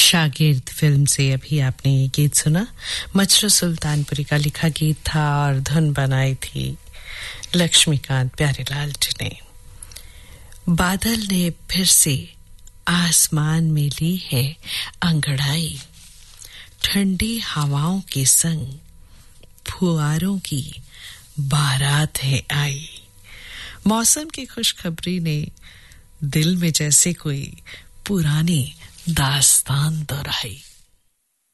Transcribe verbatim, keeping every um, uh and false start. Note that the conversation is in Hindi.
शागिर्द फिल्म से अभी आपने ये गीत सुना। मजरू सुल्तानपुरी का लिखा गीत था और धुन बनाई थी लक्ष्मीकांत प्यारेलाल जी ने। बादल ने फिर से आसमान में ली है अंगड़ाई, ठंडी हवाओं के संग फुआरों की बारात है आई। मौसम की खुशखबरी ने दिल में जैसे कोई पुरानी दास्तान दोहराई।